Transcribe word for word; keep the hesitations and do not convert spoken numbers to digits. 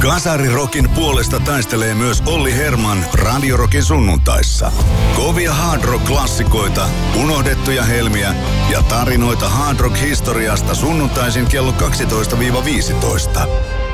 Kasarirokin puolesta taistelee myös Olli Herman Radio Rockin sunnuntaissa. Kovia hard rock-klassikoita, unohdettuja helmiä ja tarinoita hard rock-historiasta sunnuntaisin kello kaksitoista viisitoista.